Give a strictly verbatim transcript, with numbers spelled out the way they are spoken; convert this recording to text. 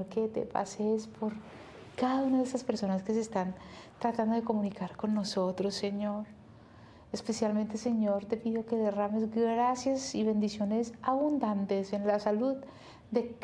Señor, que te pases por cada una de esas personas que se están tratando de comunicar con nosotros, Señor. Especialmente, Señor, te pido que derrames gracias y bendiciones abundantes en la salud de